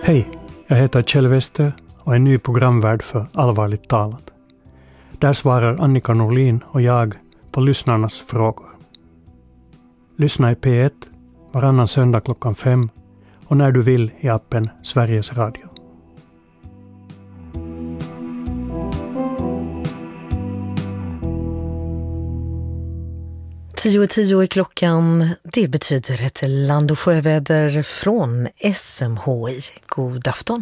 Hej, jag heter Kjell Wester och är ny programvärd för Allvarligt talat. Där svarar Annika Norlin och jag på lyssnarnas frågor. Lyssna i P1 varannan söndag klockan 5 och när du vill i appen Sveriges Radio. 10:10 är klockan. Det betyder ett land- och sjöväder från SMHI. God afton.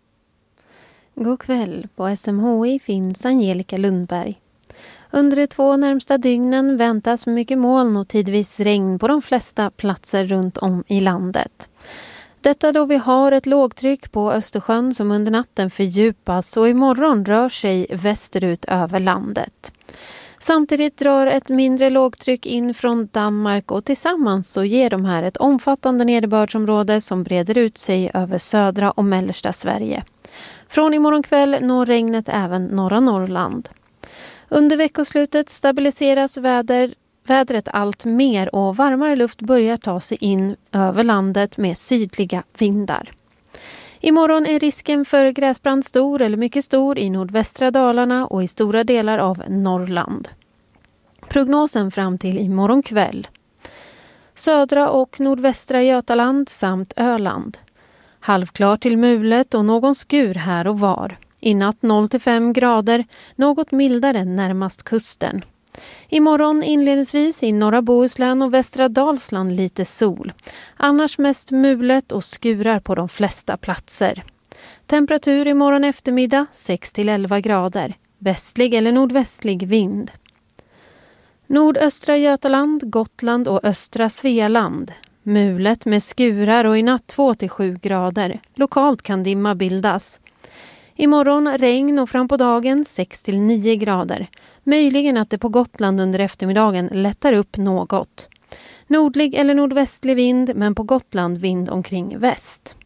God kväll. På SMHI finns Angelica Lundberg. Under de 2 närmsta dygnen väntas mycket moln och tidvis regn på de flesta platser runt om i landet. Detta då vi har ett lågtryck på Östersjön som under natten fördjupas och imorgon rör sig västerut över landet. Samtidigt drar ett mindre lågtryck in från Danmark och tillsammans så ger de här ett omfattande nederbördsområde som breder ut sig över södra och mellersta Sverige. Från imorgon kväll når regnet även norra Norrland. Under veckoslutet stabiliseras vädret allt mer och varmare luft börjar ta sig in över landet med sydliga vindar. Imorgon är risken för gräsbrand stor eller mycket stor i nordvästra Dalarna och i stora delar av Norrland. Prognosen fram till imorgon kväll. Södra och nordvästra Götaland samt Öland. Halvklart till mulet och någon skur här och var. I natt 0-5 grader, något mildare närmast kusten. Imorgon inledningsvis i norra Bohuslän och västra Dalsland lite sol. Annars mest mulet och skurar på de flesta platser. Temperatur imorgon eftermiddag 6-11 grader. Västlig eller nordvästlig vind. Nordöstra Götaland, Gotland och östra Svealand. Mulet med skurar och i natt 2-7 grader. Lokalt kan dimma bildas. Imorgon regn och fram på dagen 6-9 grader. Möjligen att det på Gotland under eftermiddagen lättar upp något. Nordlig eller nordvästlig vind men på Gotland vind omkring väst.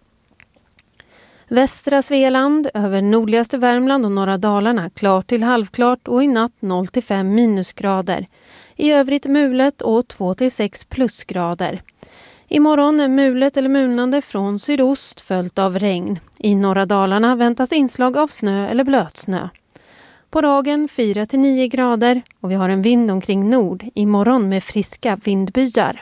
Västra Svealand över nordligaste Värmland och norra Dalarna klart till halvklart och i natt 0-5 minusgrader. I övrigt mulet och 2-6 plusgrader. Imorgon är mulet eller mulnande från sydost följt av regn. I norra Dalarna väntas inslag av snö eller blötsnö. På dagen 4-9 grader och vi har en vind omkring nord. Imorgon med friska vindbyar.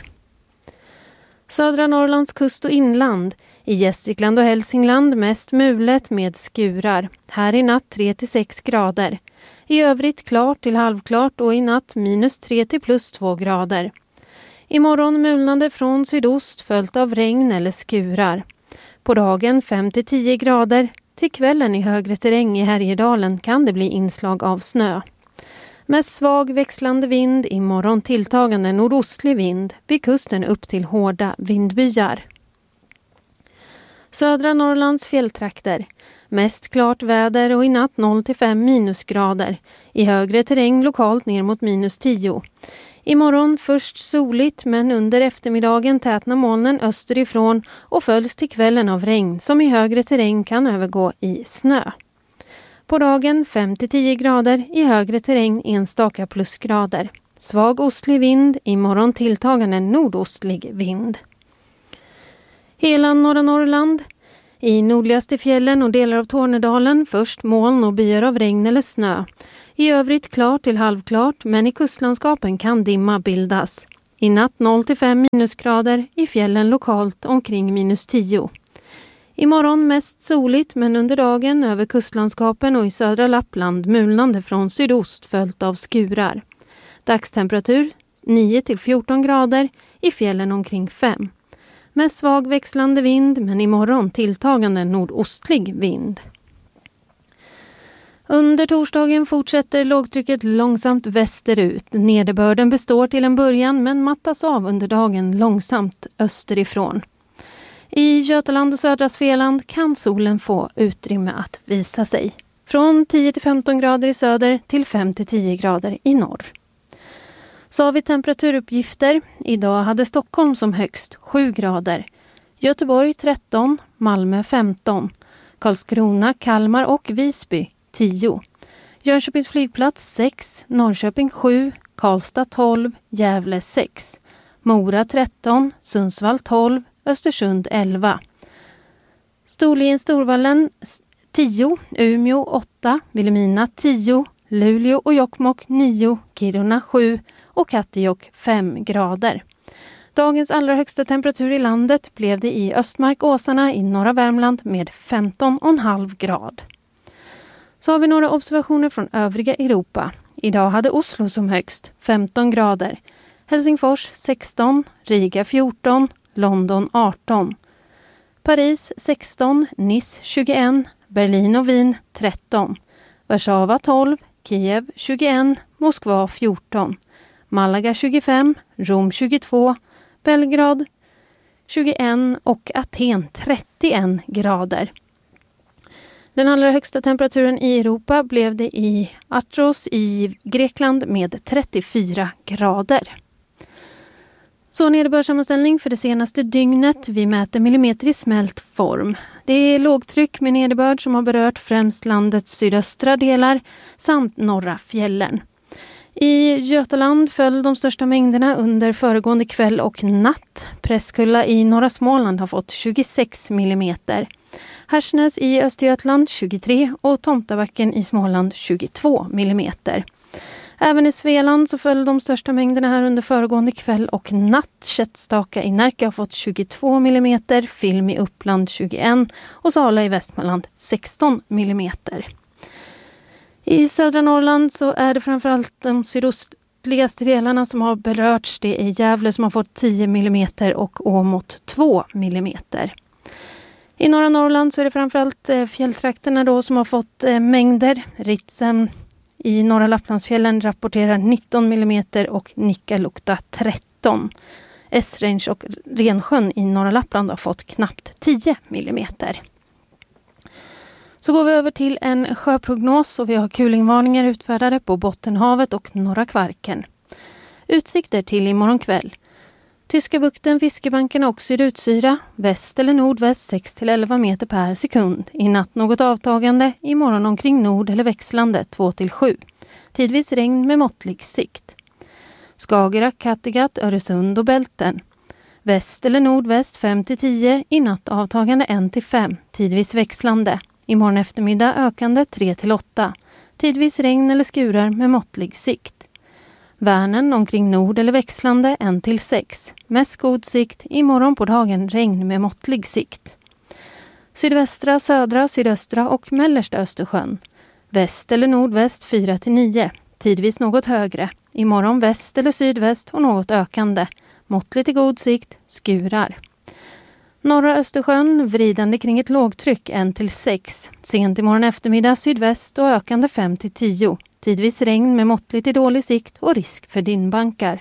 Södra Norrlands kust och inland. I Gästrikland och Hälsingland mest mulet med skurar. Här i natt 3-6 grader. I övrigt klart till halvklart och i natt -3 till +2 grader. Imorgon mulnande från sydost följt av regn eller skurar. På dagen 5-10 grader. Till kvällen i högre terräng i Härjedalen kan det bli inslag av snö. Med svag växlande vind, imorgon tilltagande nordostlig vind, vid kusten upp till hårda vindbyar. Södra Norrlands fjälltrakter. Mest klart väder och i natt 0-5 minusgrader. I högre terräng lokalt ner mot -10. Imorgon först soligt men under eftermiddagen tätnar molnen österifrån och följs till kvällen av regn som i högre terräng kan övergå i snö. På dagen 5-10 grader, i högre terräng enstaka plusgrader. Svag ostlig vind, imorgon tilltagande nordostlig vind. Hela norra Norrland. I nordligaste fjällen och delar av Tornedalen först moln och byar av regn eller snö. I övrigt klart till halvklart men i kustlandskapen kan dimma bildas. I natt 0-5 minusgrader, i fjällen lokalt omkring -10. Imorgon mest soligt men under dagen över kustlandskapen och i södra Lappland mulnande från sydost följt av skurar. Dagstemperatur 9-14 grader, i fjällen omkring 5. Med svag växlande vind men imorgon tilltagande nordostlig vind. Under torsdagen fortsätter lågtrycket långsamt västerut. Nederbörden består till en början men mattas av under dagen långsamt österifrån. I Götaland och södra Svealand kan solen få utrymme att visa sig. Från 10-15 grader i söder till 5-10 grader i norr. Så har vi temperaturuppgifter. Idag hade Stockholm som högst 7 grader. Göteborg 13, Malmö 15. Karlskrona, Kalmar och Visby 10. Jönköpings flygplats 6, Norrköping 7, Karlstad 12, Gävle 6. Mora 13, Sundsvall 12, Östersund 11. Storlien Storvallen 10, Umeå 8, Vilhelmina 10, Luleå och Jokkmokk 9, Kiruna 7 och Kattejock 5 grader. Dagens allra högsta temperatur i landet blev det i Östmark-Åsarna i norra Värmland med 15,5 grad. Så har vi några observationer från övriga Europa. Idag hade Oslo som högst 15 grader, Helsingfors 16, Riga 14, London 18, Paris 16, Nice 21, Berlin och Wien 13, Warszawa 12, Kiev 21, Moskva 14, Malaga 25, Rom 22, Belgrad 21 och Aten 31 grader. Den allra högsta temperaturen i Europa blev det i Atros i Grekland med 34 grader. Så nederbördssammanställning för det senaste dygnet. Vi mäter millimeter i smält form. Det är lågtryck med nederbörd som har berört främst landets sydöstra delar samt norra fjällen. I Götaland föll de största mängderna under föregående kväll och natt. Prästkulla i norra Småland har fått 26 millimeter. Härsnäs i Östergötland 23 och Tomtabacken i Småland 22 millimeter. Även i Svealand så föll de största mängderna här under föregående kväll och natt. Kättstaka i Närke har fått 22 millimeter, Film i Uppland 21 och Sala i Västmanland 16 millimeter. I södra Norrland så är det framförallt de sydostligaste delarna som har berörts. Det är Gävle som har fått 10 millimeter och Åmot 2 millimeter. I norra Norrland så är det framförallt fjälltrakterna då som har fått mängder. Ritsem i norra Lapplandsfjällen rapporterar 19 millimeter och Nikkaluokta 13. Esrange och Rensjön i norra Lappland har fått knappt 10 millimeter. Så går vi över till en sjöprognos och vi har kulingvarningar utfärdade på Bottenhavet och norra Kvarken. Utsikter till imorgon kväll. Tyska bukten, Fiskebankarna och sydutsyra, väst eller nordväst 6-11 meter per sekund. I natt något avtagande, imorgon omkring nord eller växlande 2-7. Tidvis regn med måttlig sikt. Skagerrak, Kattegatt, Öresund och Bälten. Väst eller nordväst 5-10, i natt avtagande 1-5, tidvis växlande. Imorgon eftermiddag ökande 3-8, tidvis regn eller skurar med måttlig sikt. Värnen omkring nord eller växlande 1-6. Mest god sikt, imorgon på dagen regn med måttlig sikt. Sydvästra, södra, sydöstra och mellersta Östersjön. Väst eller nordväst 4-9. Tidvis något högre. Imorgon väst eller sydväst och något ökande. Måttligt i god sikt, skurar. Norra Östersjön vridande kring ett lågtryck 1-6. Sent imorgon eftermiddag sydväst och ökande 5-10. Tidvis regn med måttligt i dålig sikt och risk för dinbankar.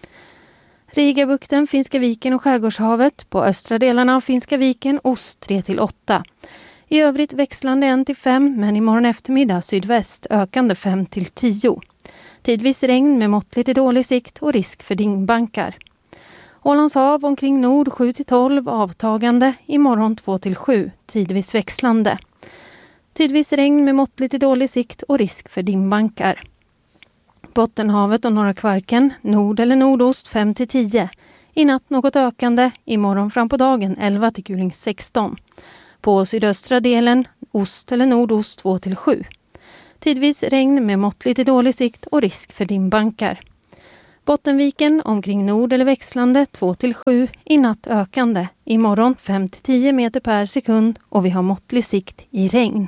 Rigabukten, Finska viken och Skärgårdshavet. På östra delarna av Finska viken ost 3-8. I övrigt växlande 1-5 men imorgon eftermiddag sydväst ökande 5-10. Tidvis regn med måttligt i dålig sikt och risk för dinbankar. Ålands hav omkring nord 7-12 avtagande, imorgon 2-7, tidvis växlande. Tidvis regn med måttligt i dålig sikt och risk för dimbankar. Bottenhavet och norra Kvarken, nord eller nordost 5-10. I natt något ökande, imorgon fram på dagen 11-16. På sydöstra delen, ost eller nordost 2-7. Tidvis regn med måttligt i dålig sikt och risk för dimbankar. Bottenviken omkring nord eller växlande 2-7, i natt ökande, imorgon 5-10 meter per sekund och vi har måttlig sikt i regn.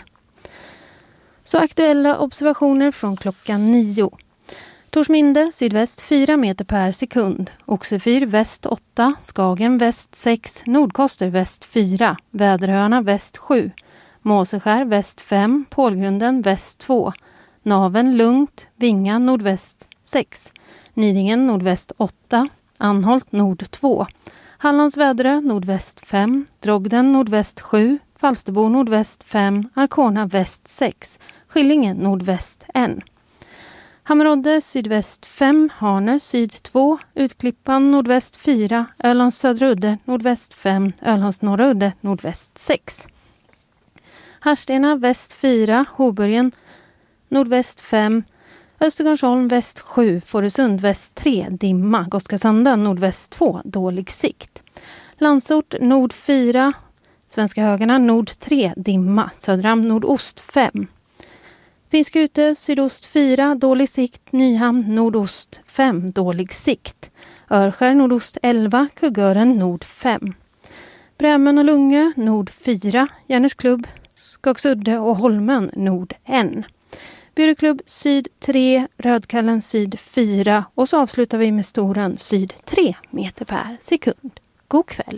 Så aktuella observationer från klockan 9. Torsminde sydväst 4 meter per sekund, Oxefyr väst 8, Skagen väst 6, Nordkoster väst 4, Väderöarna väst 7, Måseskär väst 5, Pålgrunden väst 2, Naven lugnt, Vinga nordväst 6, Nidingen nordväst 8, Anholt nord 2, Hallands Väderö nordväst 5, Drogden nordväst 7, Falsterbo nordväst 5, Arkona väst 6, Skillinge nordväst 1. Hammerodde sydväst 5, Hanö syd 2, Utklippan nordväst 4, Ölands södra udde nordväst 5, Ölands norra udde nordväst 6. Harstena väst 4, Hoburgen nordväst 5, Östergarnsholm väst 7, Fårösund väst 3, dimma, Gotska Sandön nordväst 2, dålig sikt. Landsort nord 4, Svenska högarna nord 3, dimma. Söderhamn nordost 5. Finskutö sydost 4, dålig sikt. Nyhamn nordost 5, dålig sikt. Örskär nordost 11, Kuggören nord 5. Brämmen och Lungö nord 4, Järnesklubb, Skagsudde och Holmen nord 1. Bjurklubb syd 3, Rödkallen syd 4 och så avslutar vi med Storen syd 3 meter per sekund. God kväll!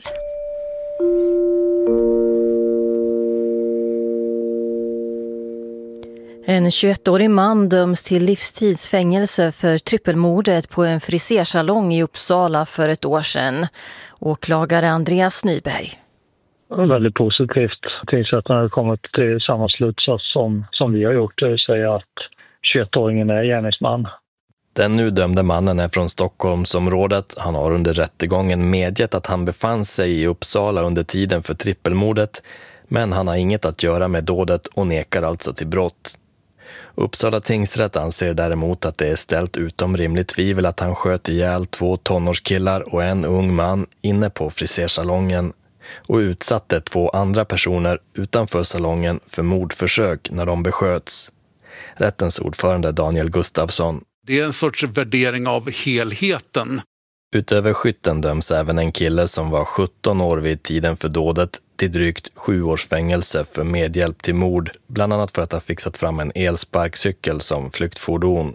En 21-årig man döms till livstidsfängelse för trippelmordet på en frisersalong i Uppsala för ett år sedan. Åklagare Andreas Nyberg. Väldigt positivt. Tingsrätten har kommit till samma slutsats som vi har gjort, det vill säga att 21-åringen är gärningsman. Den nu dömde mannen är från Stockholmsområdet. Han har under rättegången medgett att han befann sig i Uppsala under tiden för trippelmordet, men han har inget att göra med dådet och nekar alltså till brott. Uppsala tingsrätt anser däremot att det är ställt utom rimligt tvivel att han sköt ihjäl 2 tonårskillar och en ung man inne på frisersalongen och utsatte 2 andra personer utanför salongen för mordförsök när de besköts. Rättens ordförande Daniel Gustafsson. Det är en sorts värdering av helheten. Utöver skytten döms även en kille som var 17 år vid tiden för dådet till drygt 7 års fängelse för medhjälp till mord, bland annat för att ha fixat fram en elsparkcykel som flyktfordon.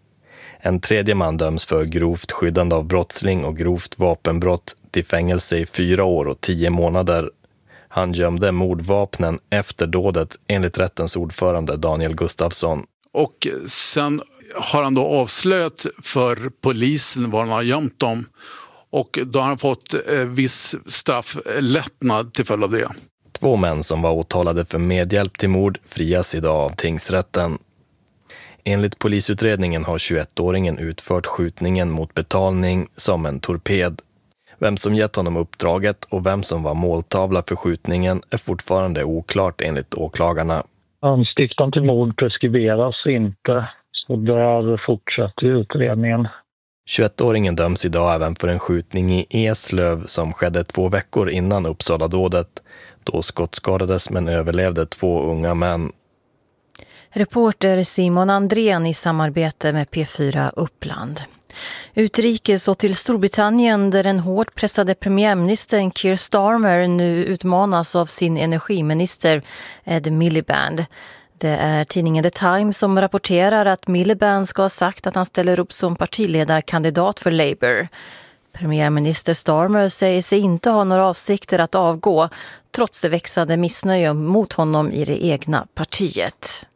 En tredje man döms för grovt skyddande av brottsling och grovt vapenbrott till fängelse i 4 år och 10 månader. Han gömde mordvapnen efter dådet enligt rättens ordförande Daniel Gustafsson. Och sen har han då avslöjat för polisen var han har gömt dem. Och då har han fått viss strafflättnad till följd av det. 2 män som var åtalade för medhjälp till mord frias idag av tingsrätten. Enligt polisutredningen har 21-åringen utfört skjutningen mot betalning som en torped. Vem som gett honom uppdraget och vem som var måltavla för skjutningen är fortfarande oklart enligt åklagarna. Anstiftan till mord preskriberas inte, så där fortsätter utredningen. 21-åringen döms idag även för en skjutning i Eslöv som skedde 2 veckor innan Uppsala-dådet. Då skottskadades men överlevde 2 unga män. Reporter Simon Andrén i samarbete med P4 Uppland. Utrikes och till Storbritannien där den hårt pressade premiärministern Keir Starmer nu utmanas av sin energiminister Ed Miliband. Det är tidningen The Times som rapporterar att Miliband ska ha sagt att han ställer upp som partiledarkandidat för Labour. Premiärminister Starmer säger sig inte ha några avsikter att avgå trots det växande missnöje mot honom i det egna partiet.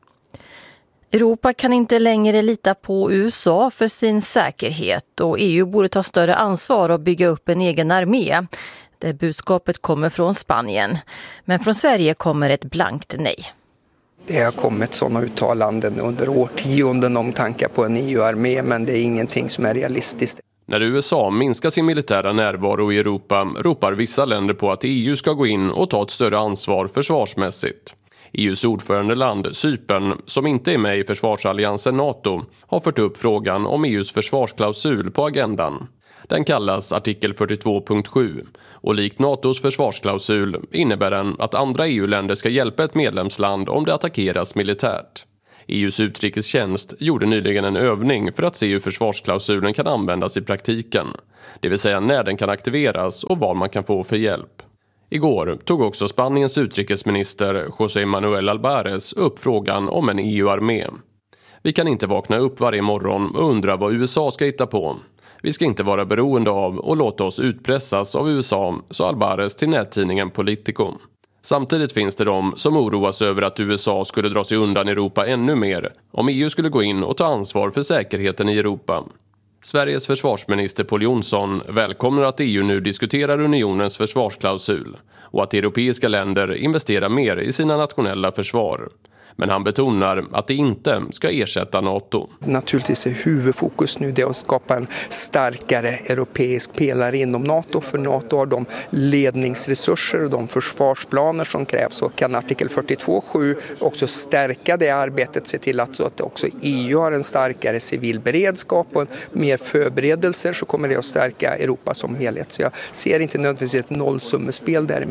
Europa kan inte längre lita på USA för sin säkerhet och EU borde ta större ansvar och bygga upp en egen armé. Det budskapet kommer från Spanien, men från Sverige kommer ett blankt nej. Det har kommit sådana uttalanden under årtionden om tankar på en EU-armé, men det är ingenting som är realistiskt. När USA minskar sin militära närvaro i Europa ropar vissa länder på att EU ska gå in och ta ett större ansvar försvarsmässigt. EUs ordförandeland, Cypern, som inte är med i försvarsalliansen NATO, har fört upp frågan om EUs försvarsklausul på agendan. Den kallas artikel 42.7 och likt NATOs försvarsklausul innebär den att andra EU-länder ska hjälpa ett medlemsland om det attackeras militärt. EUs utrikestjänst gjorde nyligen en övning för att se hur försvarsklausulen kan användas i praktiken, det vill säga när den kan aktiveras och vad man kan få för hjälp. Igår tog också Spaniens utrikesminister José Manuel Albares upp frågan om en EU-armé. Vi kan inte vakna upp varje morgon och undra vad USA ska hitta på. Vi ska inte vara beroende av och låta oss utpressas av USA, sa Albares till nättidningen Politico. Samtidigt finns det de som oroas över att USA skulle dra sig undan Europa ännu mer om EU skulle gå in och ta ansvar för säkerheten i Europa. Sveriges försvarsminister Pål Jonsson välkomnar att EU nu diskuterar unionens försvarsklausul och att europeiska länder investerar mer i sina nationella försvar. Men han betonar att det inte ska ersätta NATO. Naturligtvis är huvudfokus nu det att skapa en starkare europeisk pelare inom NATO. För NATO har de ledningsresurser och de försvarsplaner som krävs. Och kan artikel 42.7 också stärka det arbetet, se till att också EU har en starkare civil beredskap och mer förberedelser, så kommer det att stärka Europa som helhet. Så jag ser inte nödvändigtvis ett nollsummespel däremellan.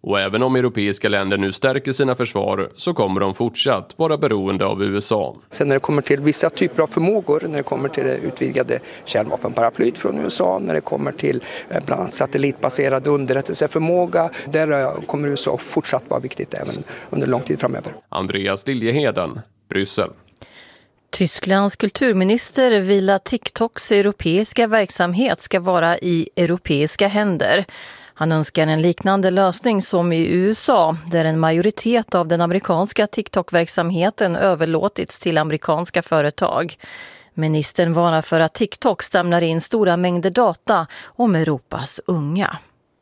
Och även om europeiska länder nu stärker sina försvar så kommer de fortsatt vara beroende av USA. Sen när det kommer till vissa typer av förmågor, när det kommer till det utvidgade kärnvapenparaplyt från USA, när det kommer till bland annat satellitbaserad underrättelseförmåga, där kommer USA fortsatt vara viktigt även under lång tid framöver. Andreas Liljeheden, Bryssel. Tysklands kulturminister vill att TikToks europeiska verksamhet ska vara i europeiska händer. Han önskar en liknande lösning som i USA, där en majoritet av den amerikanska TikTok-verksamheten överlåtits till amerikanska företag. Ministern varnar för att TikTok stämnar in stora mängder data om Europas unga.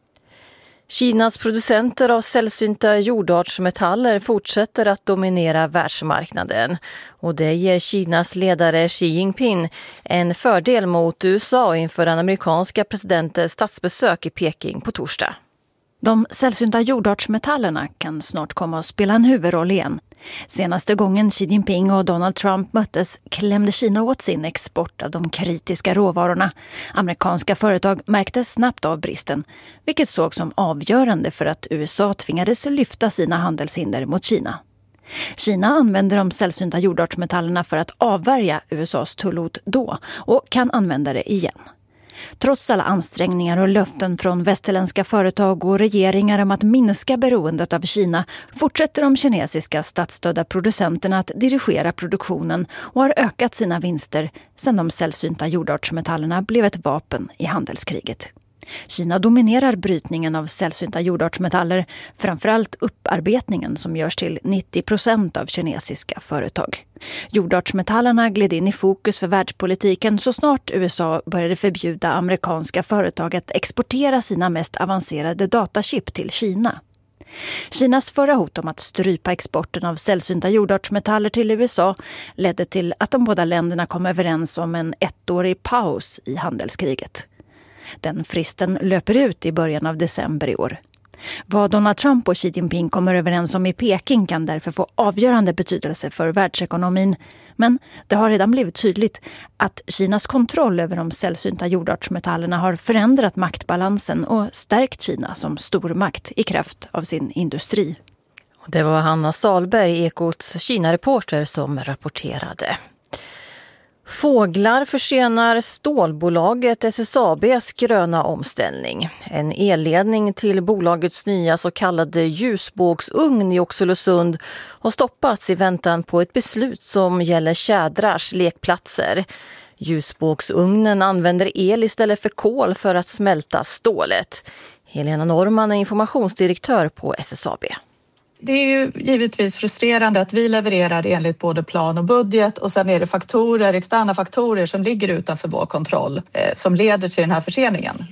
Kinas producenter av sällsynta jordartsmetaller fortsätter att dominera världsmarknaden. Och det ger Kinas ledare Xi Jinping en fördel mot USA inför den amerikanska presidentens statsbesök i Peking på torsdag. De sällsynta jordartsmetallerna kan snart komma att spela en huvudroll igen. Senaste gången Xi Jinping och Donald Trump möttes klämde Kina åt sin export av de kritiska råvarorna. Amerikanska företag märkte snabbt av bristen, vilket såg som avgörande för att USA tvingades lyfta sina handelshinder mot Kina. Kina använder de sällsynta jordartsmetallerna för att avvärja USAs tullhot då och kan använda det igen. Trots alla ansträngningar och löften från västerländska företag och regeringar om att minska beroendet av Kina fortsätter de kinesiska statsstödda producenterna att dirigera produktionen och har ökat sina vinster sedan de sällsynta jordartsmetallerna blev ett vapen i handelskriget. Kina dominerar brytningen av sällsynta jordartsmetaller, framförallt upparbetningen som görs till 90% av kinesiska företag. Jordartsmetallerna gled in i fokus för världspolitiken så snart USA började förbjuda amerikanska företag att exportera sina mest avancerade datachip till Kina. Kinas förra hot om att strypa exporten av sällsynta jordartsmetaller till USA ledde till att de båda länderna kom överens om en 1-årig paus i handelskriget. Den fristen löper ut i början av december i år. Vad Donald Trump och Xi Jinping kommer överens om i Peking kan därför få avgörande betydelse för världsekonomin. Men det har redan blivit tydligt att Kinas kontroll över de sällsynta jordartsmetallerna har förändrat maktbalansen och stärkt Kina som stormakt i kraft av sin industri. Det var Hanna Salberg, Ekots Kina-reporter, som rapporterade. Fåglar försenar stålbolaget SSABs gröna omställning. En elledning till bolagets nya så kallade ljusbågsugn i Oxelösund har stoppats i väntan på ett beslut som gäller tjädrars lekplatser. Ljusbågsugnen använder el istället för kol för att smälta stålet. Helena Norman är informationsdirektör på SSAB. Det är ju givetvis frustrerande att vi levererar enligt både plan och budget och sen är det externa faktorer som ligger utanför vår kontroll som leder till den här förseningen.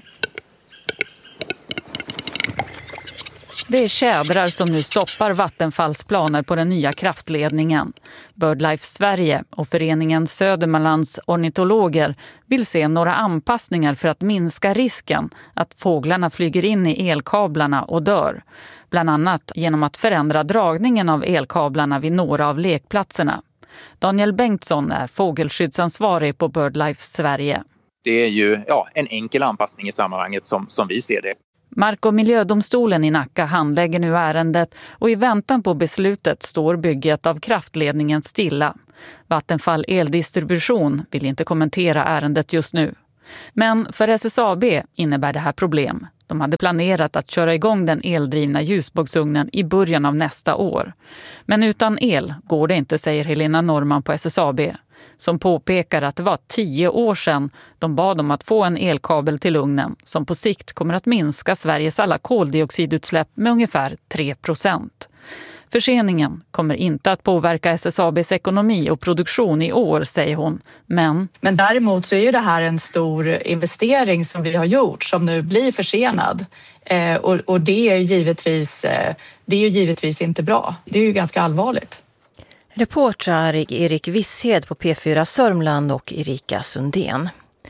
Det är tjädrar som nu stoppar Vattenfalls planer på den nya kraftledningen. BirdLife Sverige och föreningen Södermanlands ornitologer vill se några anpassningar för att minska risken att fåglarna flyger in i elkablarna och dör. Bland annat genom att förändra dragningen av elkablarna vid några av lekplatserna. Daniel Bengtsson är fågelskyddsansvarig på BirdLife Sverige. Det är ju en enkel anpassning i sammanhanget som vi ser det. Mark- och miljödomstolen i Nacka handlägger nu ärendet och i väntan på beslutet står bygget av kraftledningen stilla. Vattenfall Eldistribution vill inte kommentera ärendet just nu. Men för SSAB innebär det här problem. De hade planerat att köra igång den eldrivna ljusbågsugnen i början av nästa år. Men utan el går det inte, säger Helena Norman på SSAB. Som påpekar att det var 10 år sedan de bad om att få en elkabel till ugnen som på sikt kommer att minska Sveriges alla koldioxidutsläpp med ungefär 3%. Förseningen kommer inte att påverka SSABs ekonomi och produktion i år, säger hon. Men däremot så är ju det här en stor investering som vi har gjort som nu blir försenad. Och det är givetvis inte bra. Det är ju ganska allvarligt. Reportrar Erik Visshed på P4 Sörmland och Erika Sundén.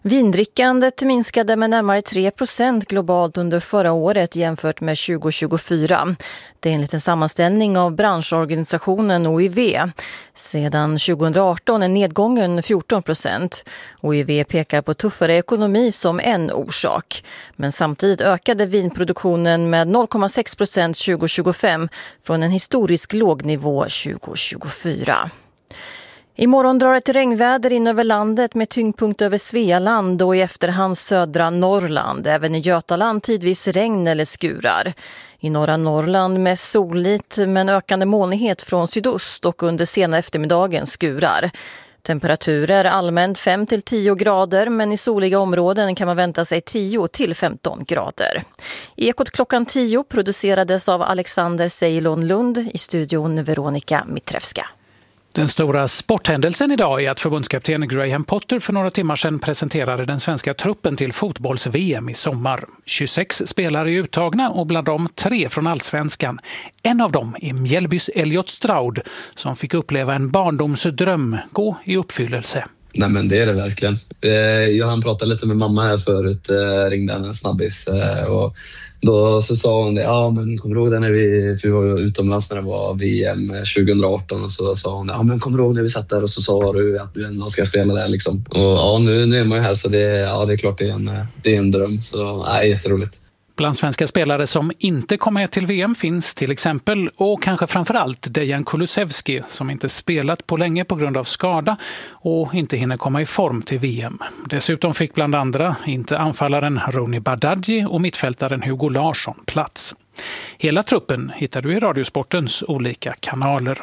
Vindrickandet minskade med närmare 3% globalt under förra året jämfört med 2024. Det är enligt en sammanställning av branschorganisationen OIV. Sedan 2018 är nedgången 14%. OIV pekar på tuffare ekonomi som en orsak. Men samtidigt ökade vinproduktionen med 0,6% 2025 från en historisk lågnivå 2024. Imorgon drar ett regnväder in över landet med tyngdpunkt över Svealand och i efterhand södra Norrland. Även i Götaland tidvis regn eller skurar. I norra Norrland med soligt men ökande molnighet från sydost och under sena eftermiddagen skurar. Temperaturer allmänt 5-10 grader men i soliga områden kan man vänta sig 10-15 grader. Ekot klockan 10 producerades av Alexander Ceylon Lund, i studion Veronica Mitrevska. Den stora sporthändelsen idag är att förbundskapten Graham Potter för några timmar sedan presenterade den svenska truppen till fotbolls-VM i sommar. 26 spelare är uttagna och bland dem 3 från Allsvenskan. En av dem är Mjällbys Elliot Stroud som fick uppleva en barndomsdröm gå i uppfyllelse. Nej, men det är det verkligen. Jag hann prata lite med mamma här förut, ringde en snabbis och då så sa hon det, ja men kommer du ihåg det när vi var utomlands när det var VM 2018 och så sa hon, ja men kommer du ihåg när vi satt där och så sa du att du ändå ska spela där liksom. Och ja, nu är man ju här så det är klart det är en dröm, så jätteroligt. Bland svenska spelare som inte kom med till VM finns till exempel och kanske framförallt Dejan Kulusevski som inte spelat på länge på grund av skada och inte hinner komma i form till VM. Dessutom fick bland andra inte anfallaren Roni Bardghji och mittfältaren Hugo Larsson plats. Hela truppen hittar du i Radiosportens olika kanaler.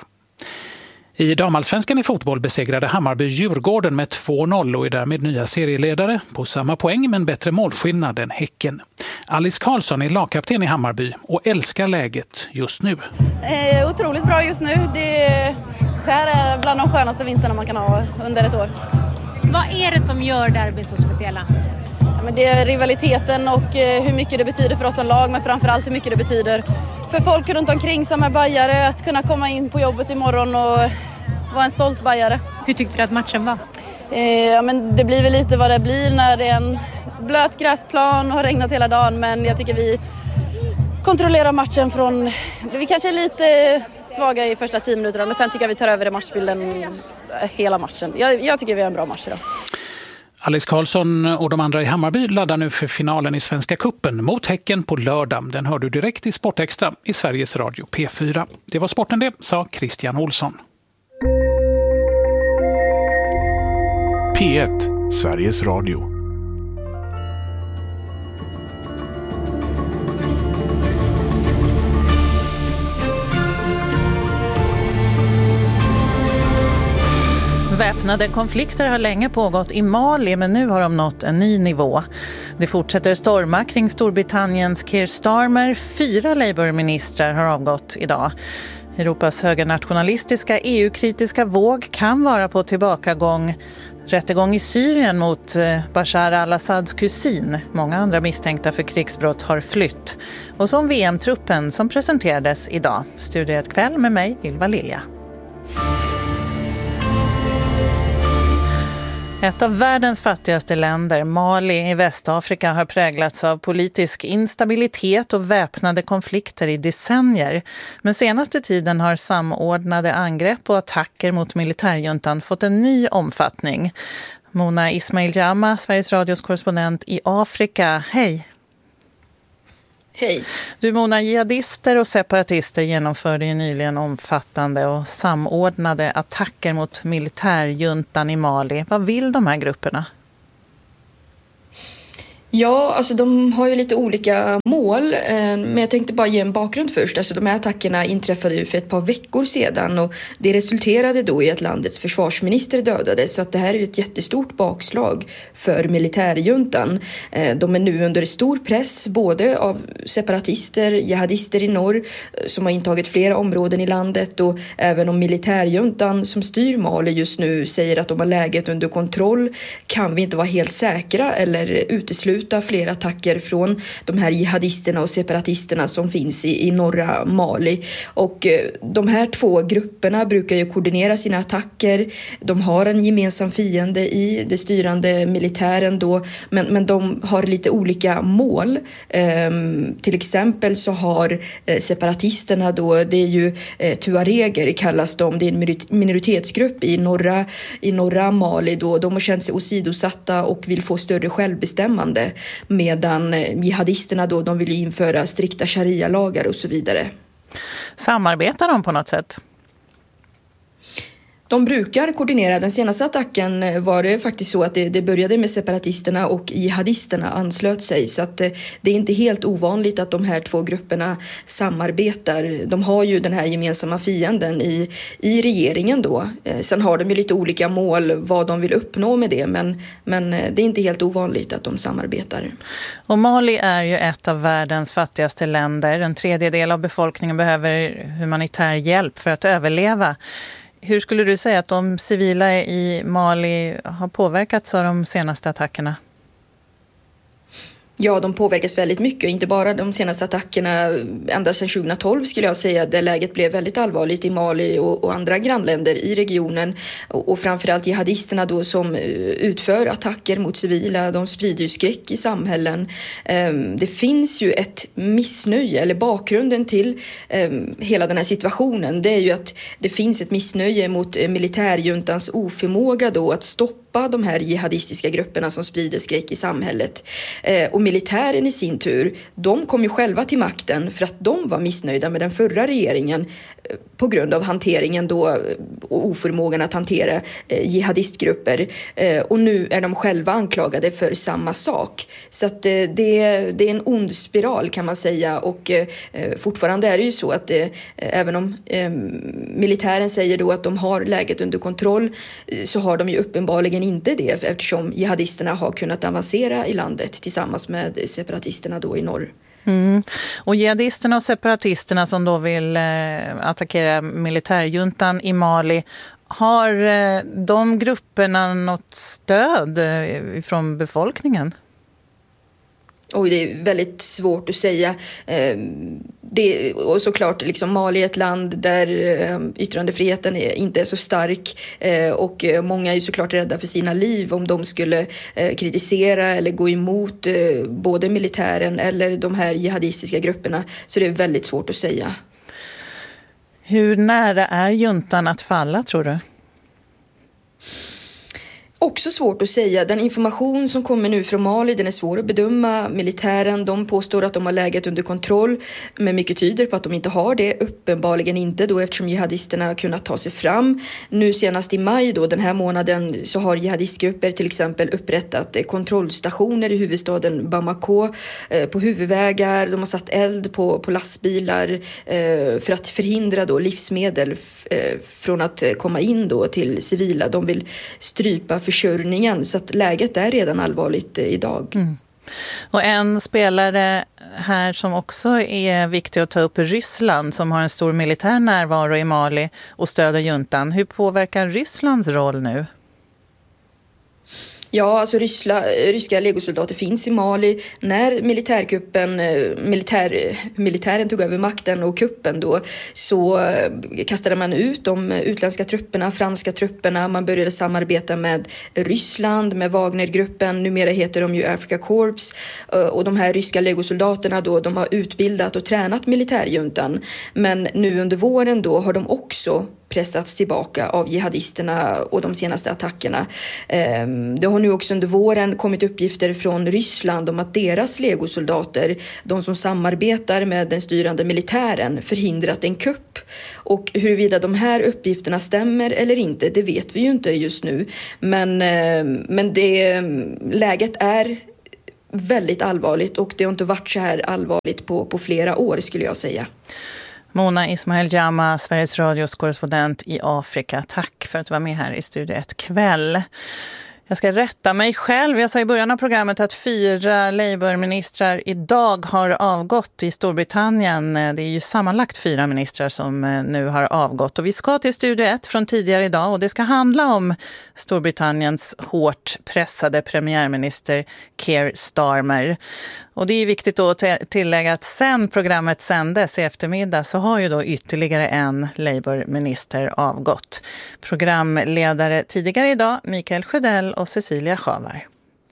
I damallsvenskan i fotboll besegrade Hammarby Djurgården med 2-0 och är därmed nya serieledare på samma poäng men bättre målskillnad än Häcken. Alice Karlsson är lagkapten i Hammarby och älskar läget just nu. Otroligt bra just nu. Det här är bland de skönaste vinsterna man kan ha under ett år. Vad är det som gör derby så speciella? Men det är rivaliteten och hur mycket det betyder för oss som lag, men framförallt hur mycket det betyder för folk runt omkring som är bajare att kunna komma in på jobbet imorgon och vara en stolt bajare. Hur tyckte du att matchen var? Men det blir väl lite vad det blir när det är en blöt gräsplan och har regnat hela dagen, men jag tycker vi kontrollerar matchen från... Vi kanske är lite svaga i första 10 minuterna, men sen tycker jag vi tar över i matchbilden hela matchen. Jag tycker vi har en bra match idag. Alice Karlsson och de andra i Hammarby laddar nu för finalen i Svenska Cupen mot Häcken på lördag. Den hör du direkt i Sportextra i Sveriges Radio P4. Det var sporten det, sa Christian Olsson. P1, Sveriges Radio. Väpnade konflikter har länge pågått i Mali, men nu har de nått en ny nivå. Det fortsätter storma kring Storbritanniens Keir Starmer. 4 Labour-ministrar har avgått idag. Europas högernationalistiska EU-kritiska våg kan vara på tillbakagång. Rättegång i Syrien mot Bashar al-Assads kusin. Många andra misstänkta för krigsbrott har flytt. Och som VM-truppen som presenterades idag. Studio ett kväll med mig, Ylva Lilja. Ett av världens fattigaste länder, Mali i Västafrika, har präglats av politisk instabilitet och väpnade konflikter i decennier. Men senaste tiden har samordnade angrepp och attacker mot militärjuntan fått en ny omfattning. Mona Ismail Jama, Sveriges Radios korrespondent i Afrika. Hej! Hej. Du Mona, jihadister och separatister genomförde ju nyligen omfattande och samordnade attacker mot militärjuntan i Mali. Vad vill de här grupperna? Ja, alltså de har ju lite olika mål, men jag tänkte bara ge en bakgrund först. Alltså de här attackerna inträffade ju för ett par veckor sedan och det resulterade då i att landets försvarsminister dödades. Så att det här är ju ett jättestort bakslag för militärjuntan. De är nu under stor press både av separatister, jihadister i norr som har intagit flera områden i landet och även om militärjuntan som styr Mali just nu säger att de har läget under kontroll kan vi inte vara helt säkra eller utesluta avsluta flera attacker från de här jihadisterna och separatisterna som finns i norra Mali. Och de här två grupperna brukar ju koordinera sina attacker. De har en gemensam fiende i det styrande militären då, men de har lite olika mål. Till exempel så har separatisterna då, det är ju tuareger kallas de, det är en minoritetsgrupp i norra Mali då. De har känt sig åsidosatta och vill få större självbestämmande, medan jihadisterna då, de vill införa strikta sharia-lagar och så vidare. Samarbetar de på något sätt? De brukar koordinera. Den senaste attacken var det faktiskt så att det började med separatisterna och jihadisterna anslöt sig. Så att det är inte helt ovanligt att de här två grupperna samarbetar. De har ju den här gemensamma fienden i regeringen då. Sen har de ju lite olika mål vad de vill uppnå med det. Men det är inte helt ovanligt att de samarbetar. Och Mali är ju ett av världens fattigaste länder. En tredjedel av befolkningen behöver humanitär hjälp för att överleva. Hur skulle du säga att de civila i Mali har påverkats av de senaste attackerna? Ja, de påverkas väldigt mycket. Inte bara de senaste attackerna, ända sedan 2012 skulle jag säga, där läget blev väldigt allvarligt i Mali och andra grannländer i regionen. Och framförallt jihadisterna då som utför attacker mot civila, de sprider ju skräck i samhällen. Det finns ju ett missnöje, eller bakgrunden till hela den här situationen, det är ju att det finns ett missnöje mot militärjuntans oförmåga då att stoppa de här jihadistiska grupperna som sprider skräck i samhället. Och militären i sin tur, de kom ju själva till makten för att de var missnöjda med den förra regeringen på grund av hanteringen då och oförmågan att hantera jihadistgrupper. Och nu är de själva anklagade för samma sak. Så att det är en ond spiral kan man säga, och fortfarande är det ju så att även om militären säger då att de har läget under kontroll, så har de ju uppenbarligen inte det, eftersom jihadisterna har kunnat avancera i landet tillsammans med separatisterna då i norr. Mm. Och jihadisterna och separatisterna som då vill attackera militärjuntan i Mali, har de grupperna något stöd från befolkningen? Oj, det är väldigt svårt att säga. Och såklart, liksom Mali är ett land där yttrandefriheten inte är så stark, och många är ju såklart rädda för sina liv om de skulle kritisera eller gå emot både militären eller de här jihadistiska grupperna. Så det är väldigt svårt att säga. Hur nära är juntan att falla, tror du? Också svårt att säga. Den information som kommer nu från Mali, den är svår att bedöma. Militären, de påstår att de har läget under kontroll, men mycket tyder på att de inte har det. Uppenbarligen inte då, eftersom jihadisterna har kunnat ta sig fram. Nu senast i maj då, den här månaden, så har jihadistgrupper till exempel upprättat kontrollstationer i huvudstaden Bamako, på huvudvägar. De har satt eld på lastbilar för att förhindra då livsmedel från att komma in då till civila. De vill strypa försörjningen, så att läget är redan allvarligt idag. Mm. Och en spelare här som också är viktig att ta upp är Ryssland, som har en stor militär närvaro i Mali och stöder juntan. Hur påverkar Rysslands roll nu? Ja, alltså ryska legosoldater finns i Mali. När militären tog över makten och kuppen då, så kastade man ut de utländska trupperna, franska trupperna. Man började samarbeta med Ryssland, med Wagnergruppen. Numera heter de ju Africa Corps. Och de här ryska legosoldaterna då, de har utbildat och tränat militärjuntan. Men nu under våren då har de också pressats tillbaka av jihadisterna och de senaste attackerna. Det har nu också under våren kommit uppgifter från Ryssland om att deras legosoldater, de som samarbetar med den styrande militären, förhindrat en kupp. Och huruvida de här uppgifterna stämmer eller inte, det vet vi ju inte just nu. Men läget är väldigt allvarligt, och det har inte varit så här allvarligt på flera år, skulle jag säga. Mona Ismail Jama, Sveriges Radios korrespondent i Afrika. Tack för att du var med här i Studio 1 kväll. Jag ska rätta mig själv. Jag sa i början av programmet att 4 Labour-ministrar idag har avgått i Storbritannien. Det är ju sammanlagt 4 ministrar som nu har avgått. Och vi ska till Studio 1 från tidigare idag och det ska handla om Storbritanniens hårt pressade premiärminister Keir Starmer. Och det är viktigt att tillägga att sen programmet sändes i eftermiddag så har ju då ytterligare en Labour-minister avgått. Programledare tidigare idag, Mikael Sjödell och Cecilia Schavar.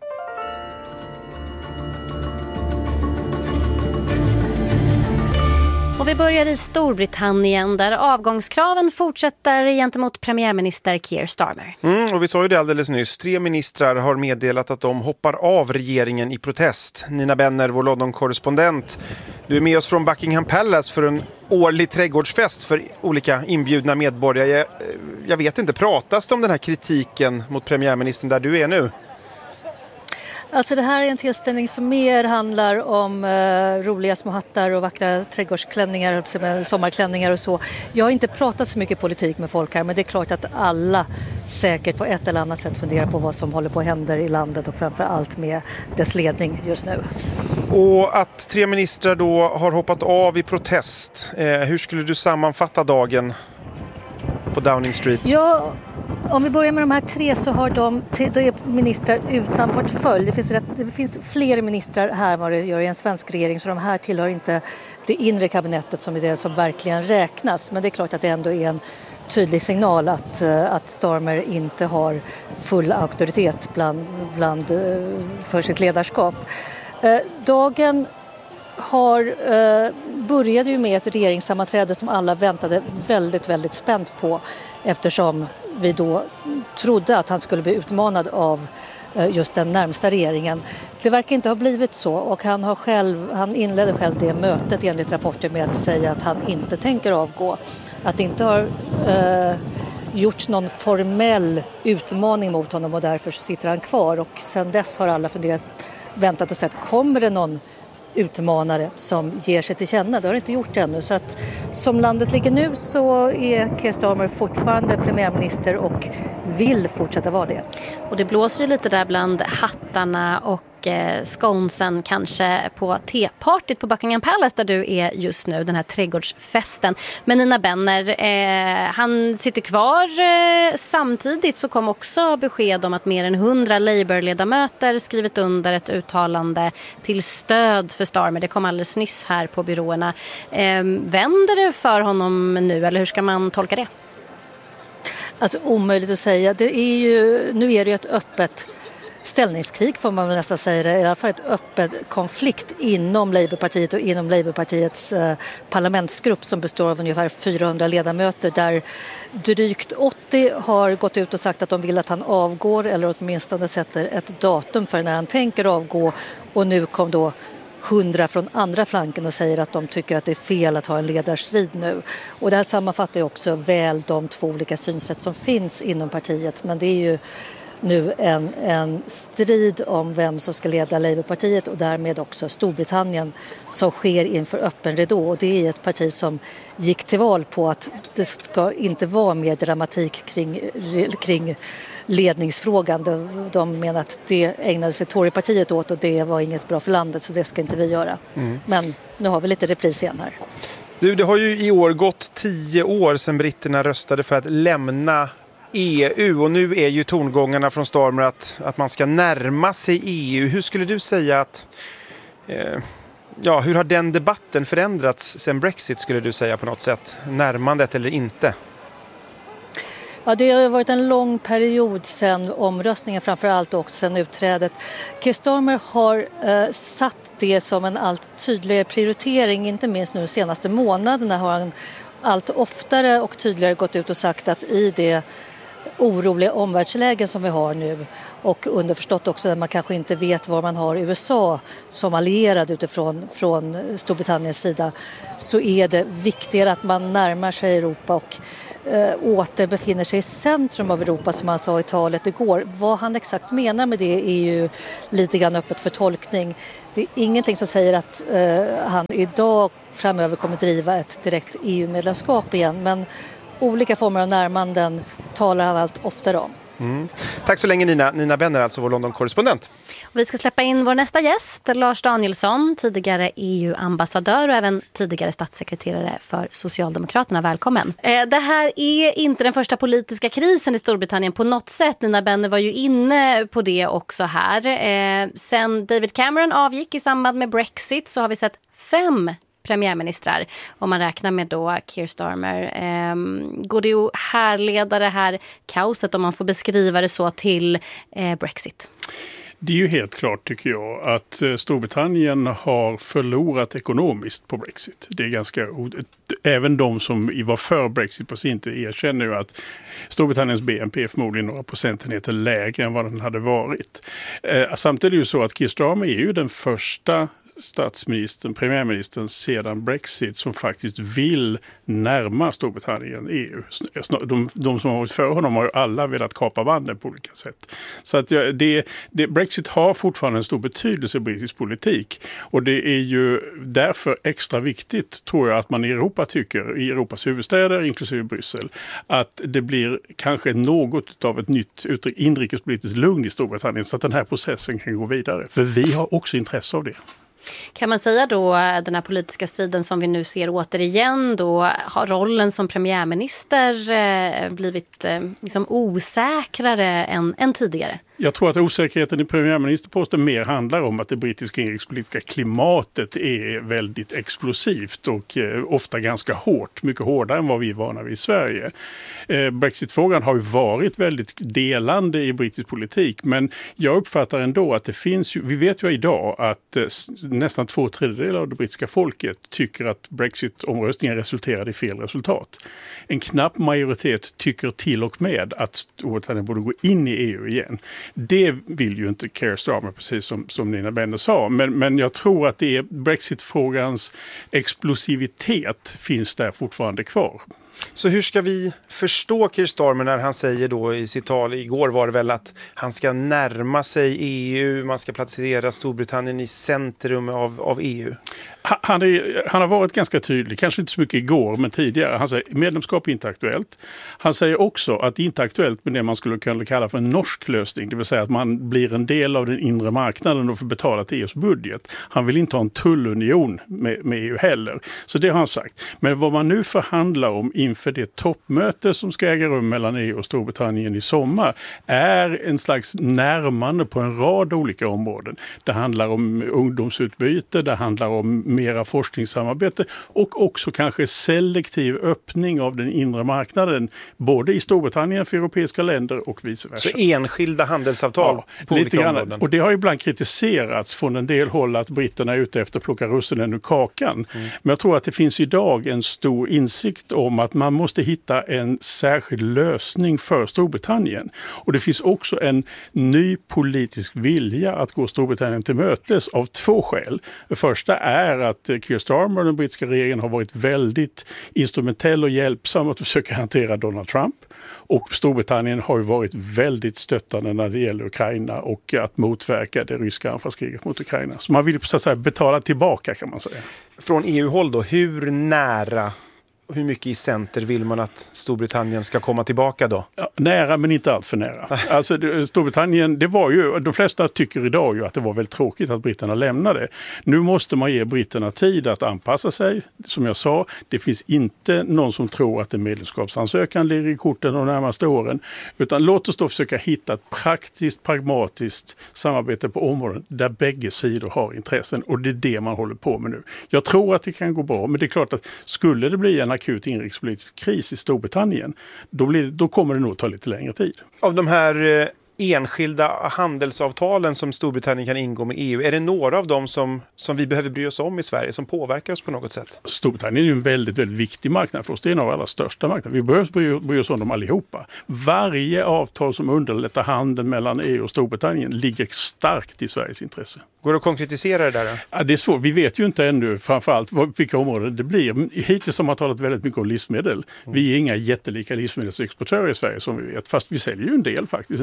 Och vi börjar i Storbritannien där avgångskraven fortsätter gentemot premiärminister Keir Starmer. Och vi sa ju det alldeles nyss. 3 ministrar har meddelat att de hoppar av regeringen i protest. Nina Benner, vår London-korrespondent. Du är med oss från Buckingham Palace för en årlig trädgårdsfest för olika inbjudna medborgare. Jag vet inte, pratas det om den här kritiken mot premiärministern där du är nu? Alltså det här är en tillställning som mer handlar om roliga små hattar och vackra trädgårdsklänningar, sommarklänningar och så. Jag har inte pratat så mycket politik med folk här, men det är klart att alla säkert på ett eller annat sätt funderar på vad som håller på att hända i landet och framför allt med dess ledning just nu. Och att 3 ministrar då har hoppat av i protest, hur skulle du sammanfatta dagen på Downing Street? Ja, om vi börjar med de här 3 så har då är ministrar utan portfölj. Det finns fler ministrar här vad det gör i en svensk regering, så de här tillhör inte det inre kabinettet som är det som verkligen räknas. Men det är klart att det ändå är en tydlig signal att Starmer inte har full auktoritet för sitt ledarskap. Dagen började ju med ett regeringssammanträde som alla väntade väldigt, väldigt spänt på, eftersom vi då trodde att han skulle bli utmanad av just den närmsta regeringen. Det verkar inte ha blivit så, och han inledde själv det mötet enligt rapporter med att säga att han inte tänker avgå. Att det inte har gjorts någon formell utmaning mot honom och därför så sitter han kvar, och sedan dess har alla väntat och sett, kommer det någon utmanare som ger sig till känna? Det har inte gjort ännu, så att som landet ligger nu så är Keir Starmer fortfarande premiärminister och vill fortsätta vara det. Och det blåser ju lite där bland hattarna och sconesen kanske på tepartyt på Buckingham Palace där du är just nu, den här trädgårdsfesten. Men Nina Benner, han sitter kvar. Samtidigt så kom också besked om att mer än 100 Labour-ledamöter skrivit under ett uttalande till stöd för Starmer. Det kom alldeles nyss här på byråerna. Vänder det för honom nu, eller hur ska man tolka det? Alltså omöjligt att säga. Nu är det ju ett öppet ställningskrig, får man väl nästan säga det, i alla fall ett öppet konflikt inom Labourpartiet och inom Labourpartiets parlamentsgrupp som består av ungefär 400 ledamöter, där drygt 80 har gått ut och sagt att de vill att han avgår, eller åtminstone sätter ett datum för när han tänker avgå, och nu kom då 100 från andra flanken och säger att de tycker att det är fel att ha en ledarstrid nu. Och det här sammanfattar ju också väl de 2 olika synsätt som finns inom partiet, men det är ju nu en strid om vem som ska leda Labourpartiet och därmed också Storbritannien som sker inför öppen ridå. Och det är ett parti som gick till val på att det ska inte vara mer dramatik kring ledningsfrågan. De menar att det ägnade sig Torypartiet åt och det var inget bra för landet, så det ska inte vi göra. Men nu har vi lite repris igen här. Det har ju i år gått 10 år sedan britterna röstade för att lämna EU, och nu är ju tongångarna från Starmer att man ska närma sig EU. Hur skulle du säga att hur har den debatten förändrats sedan Brexit, skulle du säga, på något sätt? Närmandet eller inte? Ja, det har varit en lång period sedan omröstningen, framförallt och sedan utträdet. Keir Starmer har satt det som en allt tydligare prioritering, inte minst nu de senaste månaderna har han allt oftare och tydligare gått ut och sagt att i det oroliga omvärldslägen som vi har nu, och underförstått också att man kanske inte vet var man har USA som allierad utifrån från Storbritanniens sida, så är det viktigare att man närmar sig Europa och åter befinner sig i centrum av Europa, som han sa i talet igår. Vad han exakt menar med det är ju lite grann öppet för tolkning. Det är ingenting som säger att han idag framöver kommer driva ett direkt EU-medlemskap igen, men olika former av närmanden talar han allt oftare om. Tack så länge Nina Benner, alltså vår London-korrespondent. Vi ska släppa in vår nästa gäst, Lars Danielsson, tidigare EU-ambassadör och även tidigare statssekreterare för Socialdemokraterna. Välkommen. Det här är inte den första politiska krisen i Storbritannien på något sätt. Nina Benner var ju inne på det också här. Sen David Cameron avgick i samband med Brexit så har vi sett 5 premiärministrar, om man räknar med då Keir Starmer. Går det att härleda det här kaoset, om man får beskriva det så, till Brexit? Det är ju helt klart, tycker jag, att Storbritannien har förlorat ekonomiskt på Brexit. Det är ganska även de som var för Brexit på sin tid erkänner ju att Storbritanniens BNP är förmodligen några procentenheter lägre än vad den hade varit. Samtidigt är det ju så att Keir Starmer är ju den första premiärministern sedan Brexit som faktiskt vill närma Storbritannien EU. De som har varit för honom har ju alla velat kapa banden på olika sätt. Så att Brexit har fortfarande en stor betydelse i brittisk politik, och det är ju därför extra viktigt, tror jag, att man i Europa tycker, i Europas huvudstäder inklusive Bryssel, att det blir kanske något av ett nytt inrikespolitiskt lugn i Storbritannien så att den här processen kan gå vidare. För vi har också intresse av det. Kan man säga då den här politiska striden som vi nu ser återigen, då har rollen som premiärminister blivit liksom osäkrare än tidigare? Jag tror att osäkerheten i premiärministerposten mer handlar om att det brittiska inrikespolitiska klimatet är väldigt explosivt och ofta ganska hårt, mycket hårdare än vad vi är vana vid i Sverige. Brexitfrågan har ju varit väldigt delande i brittisk politik, men jag uppfattar ändå att det finns vi vet ju idag att nästan 2/3 av det brittiska folket tycker att Brexit-omröstningen resulterade i fel resultat. En knapp majoritet tycker till och med att Storbritannien borde gå in i EU igen. Det vill ju inte Keir Starmer, precis som Nina Benner sa. Men jag tror att det är Brexit-frågans explosivitet finns där fortfarande kvar. Så hur ska vi förstå Keir Starmer när han säger då i sitt tal, igår var det väl, att han ska närma sig EU, man ska placera Storbritannien i centrum av EU? Han har varit ganska tydlig, kanske inte så mycket igår men tidigare. Han säger medlemskap är inte aktuellt. Han säger också att det inte är aktuellt med det man skulle kunna kalla för en norsk lösning. Det vill säga att man blir en del av den inre marknaden och får betala till EUs budget. Han vill inte ha en tullunion med EU heller. Så det har han sagt. Men vad man nu förhandlar om inför det toppmöte som ska äga rum mellan EU och Storbritannien i sommar är en slags närmande på en rad olika områden. Det handlar om ungdomsutbyte, det handlar om mera forskningssamarbete och också kanske selektiv öppning av den inre marknaden både i Storbritannien för europeiska länder och vice versa. Så enskilda handelsavtal på olika områden. Och det har ibland kritiserats från en del håll att britterna är ute efter att plocka russinen ur kakan. Men jag tror att det finns idag en stor insikt om att man måste hitta en särskild lösning för Storbritannien. Och det finns också en ny politisk vilja att gå Storbritannien till mötes av 2 skäl. Det första är att Keir Starmer och den brittiska regeringen har varit väldigt instrumentell och hjälpsam att försöka hantera Donald Trump. Och Storbritannien har ju varit väldigt stöttande när det gäller Ukraina och att motverka det ryska anfallskriget mot Ukraina. Så man vill så att säga betala tillbaka, kan man säga. Från EU-håll då, hur nära, hur mycket i center vill man att Storbritannien ska komma tillbaka då? Ja, nära men inte allt för nära. Alltså Storbritannien, det var ju, de flesta tycker idag ju att det var väldigt tråkigt att britterna lämnade. Nu måste man ge britterna tid att anpassa sig. Som jag sa, det finns inte någon som tror att en medlemskapsansökan ligger i korten de närmaste åren. Utan låt oss då försöka hitta ett praktiskt, pragmatiskt samarbete på områden där bägge sidor har intressen. Och det är det man håller på med nu. Jag tror att det kan gå bra, men det är klart att skulle det bli en akut inrikespolitisk kris i Storbritannien, då kommer det nog ta lite längre tid. Av de här enskilda handelsavtalen som Storbritannien kan ingå med EU, är det några av dem som vi behöver bry oss om i Sverige, som påverkar oss på något sätt? Storbritannien är ju en väldigt, väldigt viktig marknad för oss. Det är en av alla största marknader. Vi behöver bry oss om dem allihopa. Varje avtal som underlättar handeln mellan EU och Storbritannien ligger starkt i Sveriges intresse. Går det att konkretisera det där då? Ja, det är svårt. Vi vet ju inte ännu framförallt vilka områden det blir. Hittills har man talat väldigt mycket om livsmedel. Vi är inga jättelika livsmedelsexportörer i Sverige som vi vet. Fast vi säljer ju en del faktiskt, en del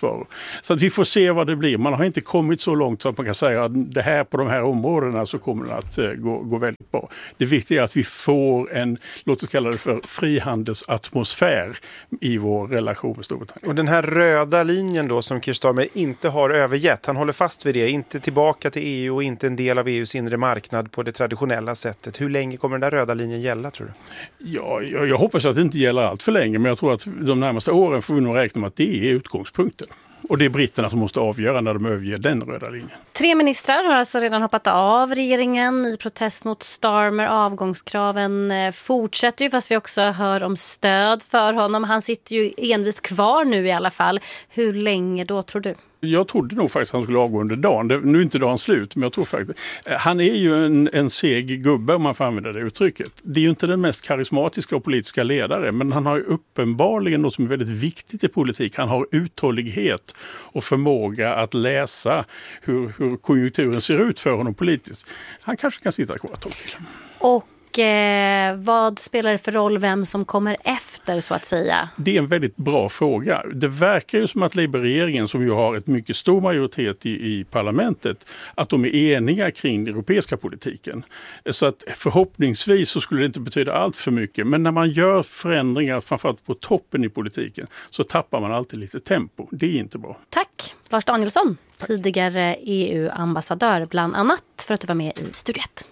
exportvaror. Så att vi får se vad det blir. Man har inte kommit så långt så att man kan säga att det här på de här områdena så kommer det att gå väldigt bra. Det viktiga är att vi får en, låt oss kalla det för frihandelsatmosfär i vår relation med Storbritannien. Och den här röda linjen då som Keir Starmer inte har övergett, han håller fast vid det, inte tillbaka till EU och inte en del av EUs inre marknad på det traditionella sättet. Hur länge kommer den där röda linjen gälla, tror du? Ja, jag hoppas att det inte gäller allt för länge, men jag tror att de närmaste åren får vi nog räkna med att det är utgångspunkten. Och det är britterna som måste avgöra när de överger den röda linjen. 3 ministrar har alltså redan hoppat av regeringen i protest mot Starmer. Avgångskraven fortsätter ju, fast vi också hör om stöd för honom. Han sitter ju envist kvar nu i alla fall. Hur länge då, tror du? Jag trodde nog faktiskt att han skulle avgå under dagen. Nu är inte dagen slut, men jag tror faktiskt. Han är ju en seg gubbe, om man får använda det uttrycket. Det är ju inte den mest karismatiska och politiska ledare, men han har ju uppenbarligen något som är väldigt viktigt i politik. Han har uthållighet och förmåga att läsa hur konjunkturen ser ut för honom politiskt. Han kanske kan sitta kvar ett tag till. Och vad spelar det för roll vem som kommer efter, så att säga? Det är en väldigt bra fråga. Det verkar ju som att Labour-regeringen, som ju har ett mycket stor majoritet i parlamentet, att de är eniga kring den europeiska politiken. Så att förhoppningsvis så skulle det inte betyda allt för mycket. Men när man gör förändringar, framförallt på toppen i politiken, så tappar man alltid lite tempo. Det är inte bra. Tack, Lars Danielsson, tidigare EU-ambassadör bland annat, för att du var med i Studio 1.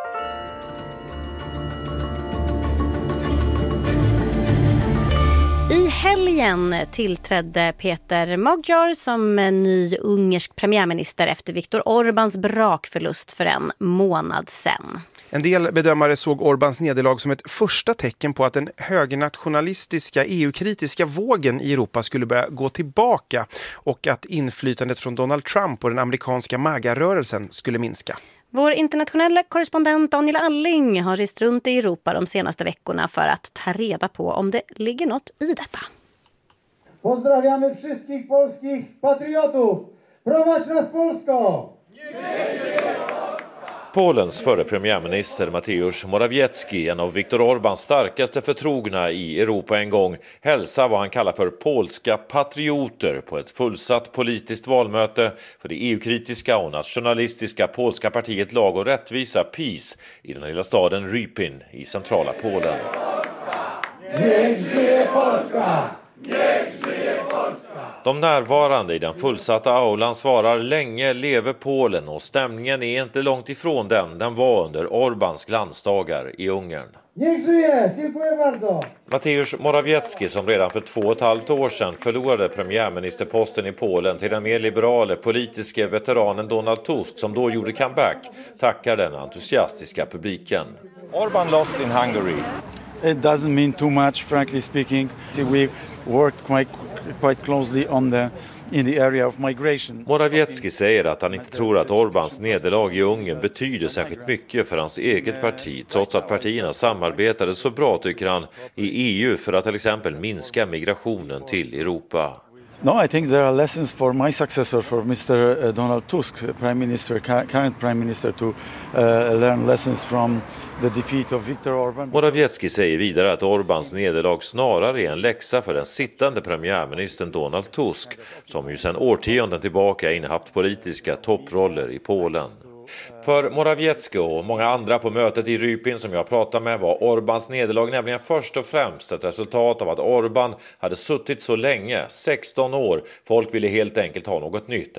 I helgen tillträdde Peter Magyar som ny ungersk premiärminister efter Viktor Orbáns brakförlust för en månad sedan. En del bedömare såg Orbáns nederlag som ett första tecken på att den högernationalistiska EU-kritiska vågen i Europa skulle börja gå tillbaka och att inflytandet från Donald Trump och den amerikanska MAGA-rörelsen skulle minska. Vår internationella korrespondent Daniel Alling har rest runt i Europa de senaste veckorna för att ta reda på om det ligger något i detta. Pozdrawiamy wszystkich polskich patriotów! Prowadź nas Polsko! Polens förre premiärminister Mateusz Morawiecki, en av Viktor Orbáns starkaste förtrogna i Europa en gång, hälsar vad han kallar för polska patrioter på ett fullsatt politiskt valmöte för det EU-kritiska och nationalistiska polska partiet Lag och rättvisa PiS i den lilla staden Rypin i centrala Polen. Niech żyje Polska! Niech żyje Polska! De närvarande i den fullsatta aulan svarar länge leve Polen, och stämningen är inte långt ifrån den var under Orbáns glansdagar i Ungern. Niech żyje! Dziękuję bardzo! Mateusz Morawiecki, som redan för 2,5 år sedan förlorade premiärministerposten i Polen till den mer liberale politiska veteranen Donald Tusk, som då gjorde comeback, tackar den entusiastiska publiken. Orbán lost in Hungary. It doesn't mean too much, frankly speaking. We worked quite closely in the area of migration. Morawiecki säger att han inte tror att Orbáns nederlag i Ungern betyder särskilt mycket för hans eget parti, trots att partierna samarbetade så bra, tycker han, i EU för att till exempel minska migrationen till Europa. No, I think there are lessons for my successor, for Mr. Donald Tusk, current prime minister, to learn lessons from the defeat of Viktor Orbán. Morawiecki säger vidare att Orbáns nederlag snarare är en läxa för den sittande premiärministern Donald Tusk, som ju sedan årtionden tillbaka innehaft politiska topproller i Polen. För Morawiecki och många andra på mötet i Rypin som jag pratade med var Orbáns nederlag nämligen först och främst ett resultat av att Orbán hade suttit så länge, 16 år. Folk ville helt enkelt ha något nytt.